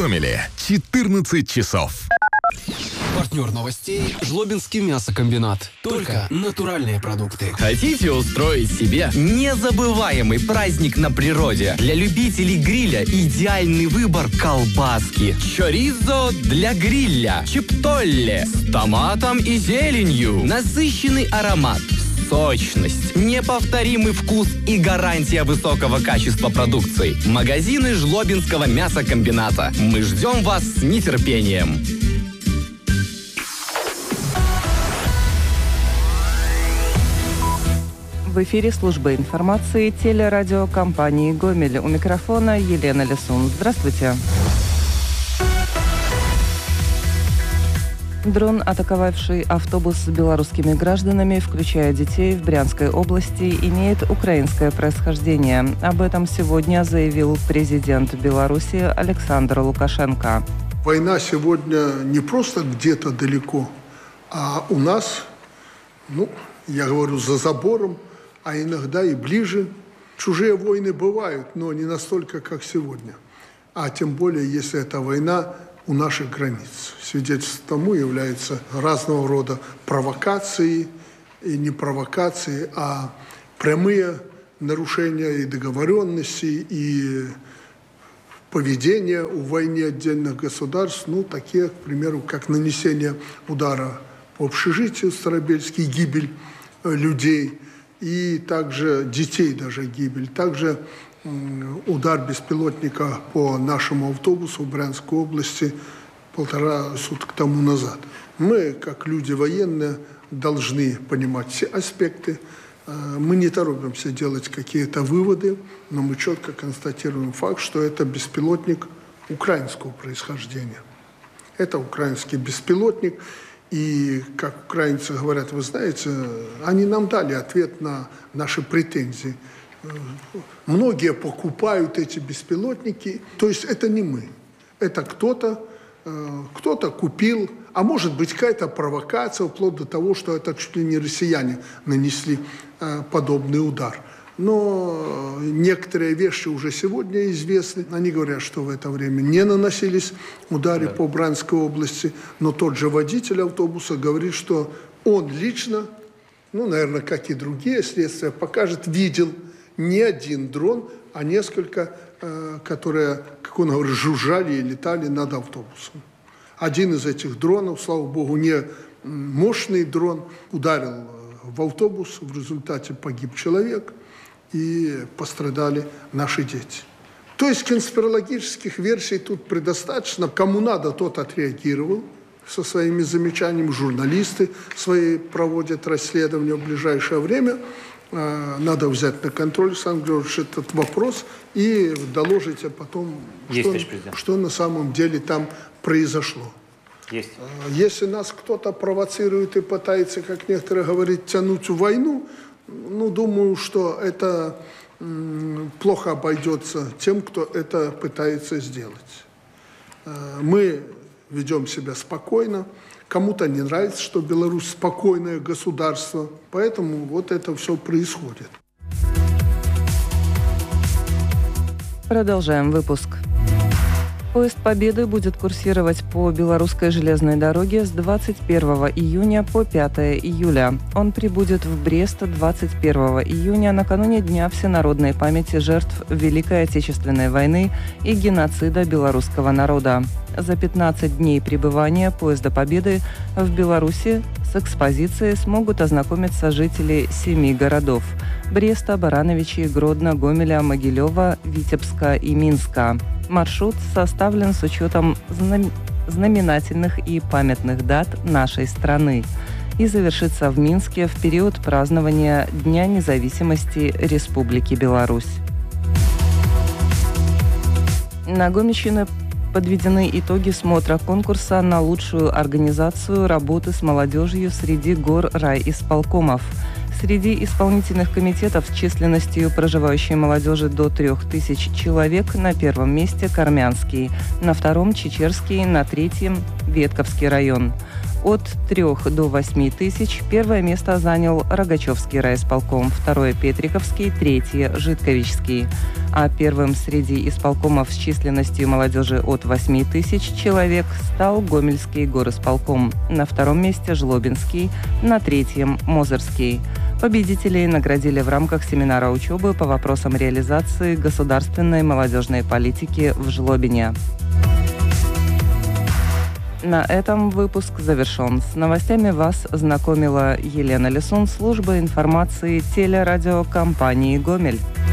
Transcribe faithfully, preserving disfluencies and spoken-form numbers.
Гомеле четырнадцать часов. Партнер новостей – Жлобинский мясокомбинат. Только натуральные продукты. Хотите устроить себе незабываемый праздник на природе? Для любителей гриля идеальный выбор колбаски. Чоризо для гриля. Чиптолле с томатом и зеленью. Насыщенный аромат. Сочность, неповторимый вкус и гарантия высокого качества продукции. Магазины Жлобинского мясокомбината. Мы ждем вас с нетерпением. В эфире служба информации телерадиокомпании «Гомель». У микрофона Елена Лисун. Здравствуйте. Дрон, атаковавший автобус с белорусскими гражданами, включая детей, в Брянской области, имеет украинское происхождение. Об этом сегодня заявил президент Беларуси Александр Лукашенко. Война сегодня не просто где-то далеко, а у нас, ну, я говорю, за забором, а иногда и ближе. Чужие войны бывают, но не настолько, как сегодня. А тем более, если это война у наших границ. Свидетельством тому являются разного рода провокации, и не провокации, а прямые нарушения и договоренностей, и поведения в войне отдельных государств, ну, такие, к примеру, как нанесение удара по общежитию в Старобельске, гибель людей, и также детей даже гибель. Также удар беспилотника по нашему автобусу в Брянской области полтора суток тому назад. Мы, как люди военные, должны понимать все аспекты. Мы не торопимся делать какие-то выводы, но мы четко констатируем факт, что это беспилотник украинского происхождения. Это украинский беспилотник. И, как украинцы говорят, вы знаете, они нам дали ответ на наши претензии. Многие покупают эти беспилотники, то есть это не мы. Это кто-то, кто-то купил, а может быть какая-то провокация, вплоть до того, что это чуть ли не россияне нанесли подобный удар. Но некоторые вещи уже сегодня известны. Они говорят, что в это время не наносились удары да. по Брянской области, но тот же водитель автобуса говорит, что он лично, ну, наверное, как и другие следствия, покажет, видел не один дрон, а несколько, э, которые, как он говорит, жужжали и летали над автобусом. Один из этих дронов, слава богу, не мощный дрон, ударил в автобус, в результате погиб человек, и пострадали наши дети. То есть конспирологических версий тут предостаточно. Кому надо, тот отреагировал со своими замечаниями. Журналисты свои проводят расследования в ближайшее время. Надо взять на контроль, Сан Георгиевич, этот вопрос и доложить, а потом, что, что на самом деле там произошло. Есть. Если нас кто-то провоцирует и пытается, как некоторые говорят, тянуть в войну, ну, думаю, что это м, плохо обойдется тем, кто это пытается сделать. Мы ведем себя спокойно. Кому-то не нравится, что Беларусь спокойное государство. Поэтому вот это все происходит. Продолжаем выпуск. Поезд «Победы» будет курсировать по Белорусской железной дороге с двадцать первого июня по пятого июля. Он прибудет в Брест двадцать первого июня, накануне Дня всенародной памяти жертв Великой Отечественной войны и геноцида белорусского народа. За пятнадцать дней пребывания поезда «Победы» в Беларуси с экспозицией смогут ознакомиться жители семи городов – Бреста, Барановичи, Гродно, Гомеля, Могилева, Витебска и Минска. Маршрут составлен с учетом знам... знаменательных и памятных дат нашей страны и завершится в Минске в период празднования Дня независимости Республики Беларусь. На Гомельщине подведены итоги смотра конкурса на лучшую организацию работы с молодежью среди гор райисполкомов. Среди исполнительных комитетов с численностью проживающей молодежи до трех тысяч человек на первом месте Кармянский, на втором Чечерский, на третьем Ветковский район. от трёх до восьми тысяч первое место занял Рогачевский райисполком, второе – Петриковский, третье – Житковичский. А первым среди исполкомов с численностью молодежи от восьми тысяч человек стал Гомельский горисполком. На втором месте – Жлобинский, на третьем – Мозырский. Победителей наградили в рамках семинара учебы по вопросам реализации государственной молодежной политики в Жлобине. На этом выпуск завершен. С новостями вас знакомила Елена Лисун, служба информации телерадиокомпании «Гомель».